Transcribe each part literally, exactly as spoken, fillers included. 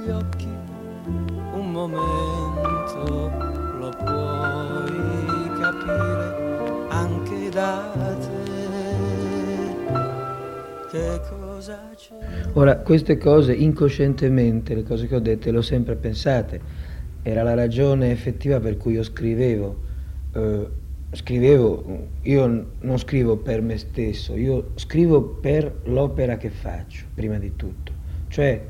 gli occhi, un momento lo puoi capire anche da te. Che cosa c'è? Ora, queste cose incoscientemente, le cose che ho dette, le ho sempre pensate. Era la ragione effettiva per cui io scrivevo. Eh, scrivevo, io non scrivo per me stesso, io scrivo per l'opera che faccio, prima di tutto. Cioè,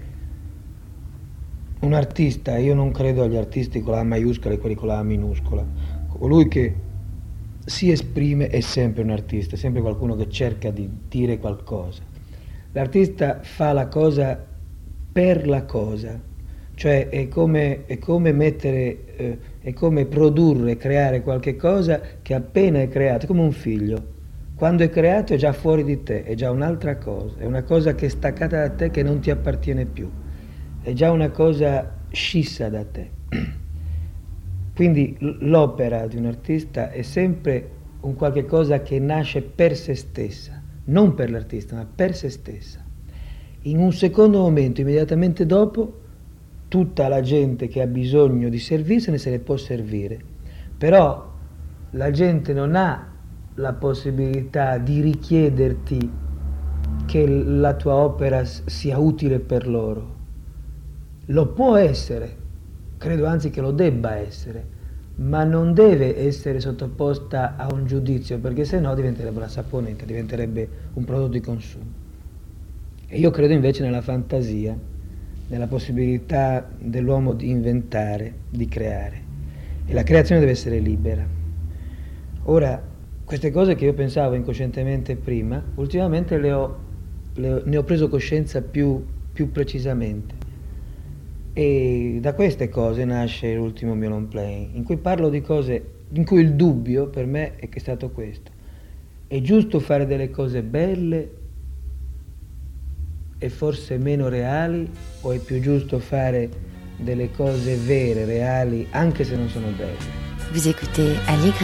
un artista, io non credo agli artisti con la A maiuscola e quelli con la A minuscola. Colui che si esprime è sempre un artista, è sempre qualcuno che cerca di dire qualcosa. L'artista fa la cosa per la cosa, cioè è come, è come mettere, eh, è come produrre, creare qualche cosa che appena è creato, è come un figlio. Quando è creato è già fuori di te, è già un'altra cosa, è una cosa che è staccata da te, che non ti appartiene più, è già una cosa scissa da te. Quindi l'opera di un artista è sempre un qualche cosa che nasce per se stessa, non per l'artista, ma per se stessa. In un secondo momento, immediatamente dopo, tutta la gente che ha bisogno di servirsene se ne può servire, però la gente non ha la possibilità di richiederti che la tua opera sia utile per loro. Lo può essere, credo anzi che lo debba essere, ma non deve essere sottoposta a un giudizio, perché sennò diventerebbe una saponetta, diventerebbe un prodotto di consumo. E io credo invece nella fantasia, nella possibilità dell'uomo di inventare, di creare. E la creazione deve essere libera. Ora, queste cose che io pensavo incoscientemente prima, ultimamente le ho, le ho, ne ho preso coscienza più, più precisamente. E da queste cose nasce l'ultimo mio long play, in cui parlo di cose, in cui il dubbio per me è che è stato questo. È giusto fare delle cose belle e forse meno reali, o è più giusto fare delle cose vere, reali, anche se non sono belle? Vous écoutez Allegria.